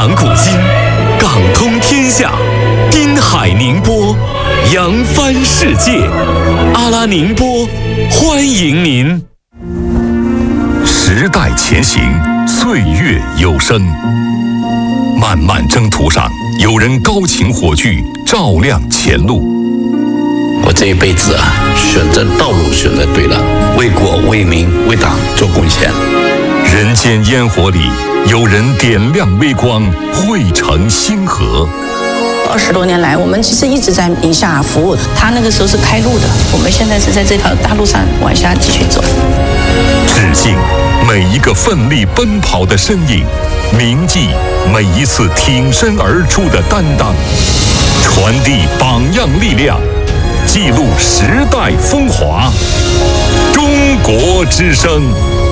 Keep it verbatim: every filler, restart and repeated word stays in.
扬古今，港通天下，滨海宁波，扬帆世界。阿拉宁波，欢迎您。时代前行，岁月有声。漫漫征途上，有人高擎火炬，照亮前路。 我这一辈子啊，选择道路选择对了，为国为民为党做贡献。 人间烟火里，有人点亮微光，汇成星河。 二十多年来，我们其实一直在宁夏服务。他那个时候是开路的，我们现在是在这条大路上往下继续走。 致敬每一个奋力奔跑的身影，铭记每一次挺身而出的担当，传递榜样力量，记录时代风华。中国之声。